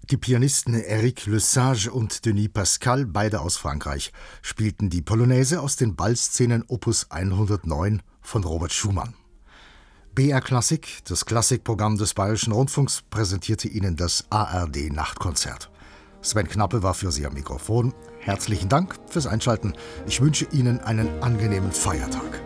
Die Pianisten Éric Lesage und Denis Pascal, beide aus Frankreich, spielten die Polonaise aus den Ballszenen Opus 109 von Robert Schumann. BR Klassik, das Klassikprogramm des Bayerischen Rundfunks, präsentierte Ihnen das ARD-Nachtkonzert. Sven Knappe war für Sie am Mikrofon. Herzlichen Dank fürs Einschalten. Ich wünsche Ihnen einen angenehmen Feiertag.